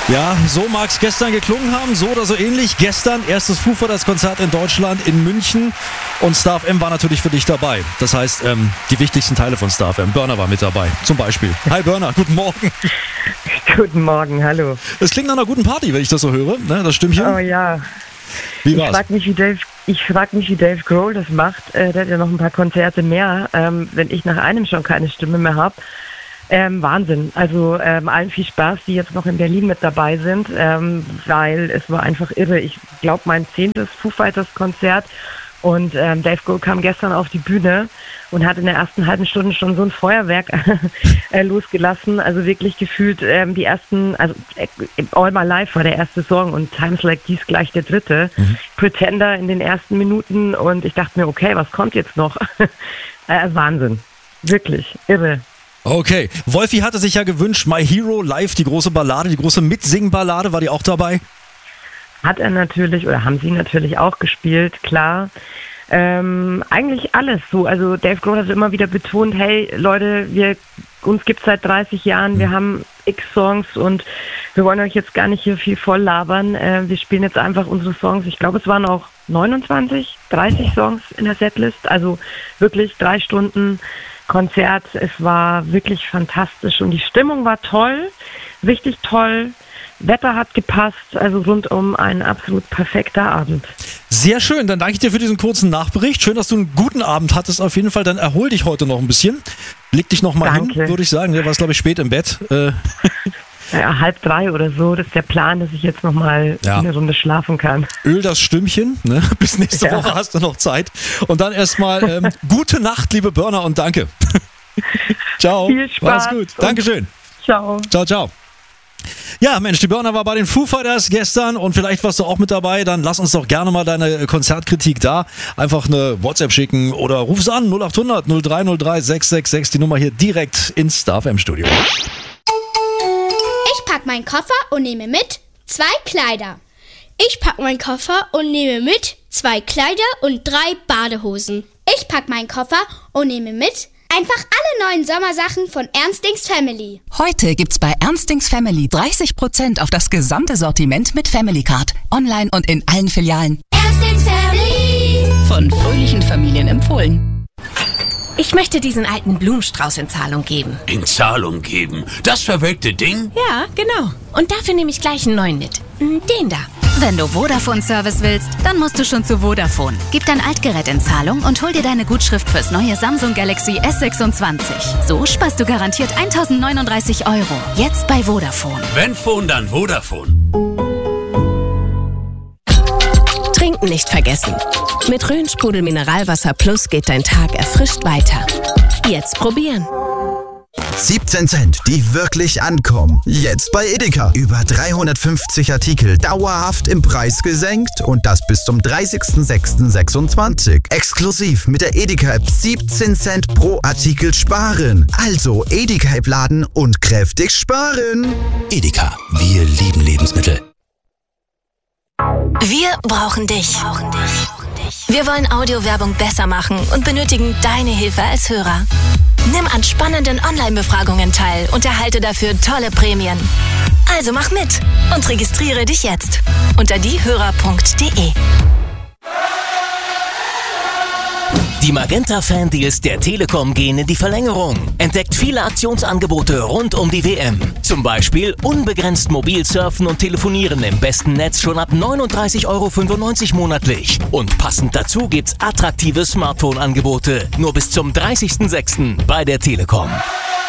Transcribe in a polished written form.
Ja, so mag es gestern geklungen haben, so oder so ähnlich. Gestern erstes Foo Fighters Konzert in Deutschland, in München. Und Star FM war natürlich für dich dabei. Das heißt, die wichtigsten Teile von Star FM. Burner war mit dabei, zum Beispiel. Hi Burner, guten Morgen. Guten Morgen, hallo. Es klingt nach einer guten Party, wenn ich das so höre, ne, das Stimmchen. Oh ja. Wie war's? Ich frag mich, wie Dave Grohl das macht. Der hat ja noch ein paar Konzerte mehr. Wenn ich nach einem schon keine Stimme mehr habe. Wahnsinn. Also allen viel Spaß, die jetzt noch in Berlin mit dabei sind, weil es war einfach irre. Ich glaube, mein 10. Foo Fighters Konzert und Dave Grohl kam gestern auf die Bühne und hat in der ersten halben Stunde schon so ein Feuerwerk losgelassen. Also wirklich gefühlt die ersten, also All My Life war der erste Song und Times Like These gleich der dritte. Pretender in den ersten Minuten und ich dachte mir, okay, was kommt jetzt noch? Wahnsinn. Wirklich irre. Okay, Wolfi hatte sich ja gewünscht, My Hero Live, die große Ballade, die große Mitsing-Ballade, war die auch dabei? Hat er natürlich, oder haben sie natürlich auch gespielt, klar. Eigentlich alles so. Also Dave Grohl hat immer wieder betont, hey Leute, uns gibt's seit 30 Jahren, wir haben x Songs und wir wollen euch jetzt gar nicht hier viel voll labern. Wir spielen jetzt einfach unsere Songs. Ich glaube, es waren auch 30 Songs in der Setlist. Also wirklich 3 Stunden Konzert. Es war wirklich fantastisch und die Stimmung war toll, richtig toll. Wetter hat gepasst, also rundum ein absolut perfekter Abend. Sehr schön, dann danke ich dir für diesen kurzen Nachbericht. Schön, dass du einen guten Abend hattest auf jeden Fall. Dann erhol dich heute noch ein bisschen. Leg dich noch mal hin, würde ich sagen. Du warst, glaube ich, spät im Bett. Ja, 2:30 oder so, das ist der Plan, dass ich jetzt noch mal eine Runde schlafen kann. Öl das Stimmchen, ne? Bis nächste Woche hast du noch Zeit. Und dann erstmal gute Nacht, liebe Burner, und danke. Ciao. Viel Spaß. Mach's gut. Dankeschön. Ciao. Ciao, ciao. Ja, Mensch, die Burner war bei den Foo Fighters gestern und vielleicht warst du auch mit dabei, dann lass uns doch gerne mal deine Konzertkritik da. Einfach eine WhatsApp schicken oder ruf's an, 0800 0303 666, die Nummer hier direkt ins Star FM Studio. Ich pack meinen Koffer und nehme mit 2 Kleider. Ich pack meinen Koffer und nehme mit 2 Kleider und 3 Badehosen. Ich pack meinen Koffer und nehme mit einfach alle neuen Sommersachen von Ernstings Family. Heute gibt's bei Ernstings Family 30% auf das gesamte Sortiment mit Family Card. Online und in allen Filialen. Ernstings Family. Von fröhlichen Familien empfohlen. Ich möchte diesen alten Blumenstrauß in Zahlung geben. In Zahlung geben? Das verwelkte Ding? Ja, genau. Und dafür nehme ich gleich einen neuen mit. Den da. Wenn du Vodafone-Service willst, dann musst du schon zu Vodafone. Gib dein Altgerät in Zahlung und hol dir deine Gutschrift fürs neue Samsung Galaxy S26. So sparst du garantiert 1.039 €. Jetzt bei Vodafone. Wenn Phone, dann Vodafone. Trinken nicht vergessen. Mit Rhön-Sprudel Mineralwasser Plus geht dein Tag erfrischt weiter. Jetzt probieren. 17 Cent, die wirklich ankommen. Jetzt bei Edeka. Über 350 Artikel dauerhaft im Preis gesenkt und das bis zum 30.06.26. Exklusiv mit der Edeka-App 17 Cent pro Artikel sparen. Also Edeka-App laden und kräftig sparen. Edeka, wir lieben Lebensmittel. Wir brauchen dich. Wir wollen Audiowerbung besser machen und benötigen deine Hilfe als Hörer. Nimm an spannenden Online-Befragungen teil und erhalte dafür tolle Prämien. Also mach mit und registriere dich jetzt unter diehörer.de. Die Magenta-Fan-Deals der Telekom gehen in die Verlängerung. Entdeckt viele Aktionsangebote rund um die WM. Zum Beispiel unbegrenzt mobil surfen und telefonieren im besten Netz schon ab 39,95 € monatlich. Und passend dazu gibt's attraktive Smartphone-Angebote. Nur bis zum 30.06. bei der Telekom.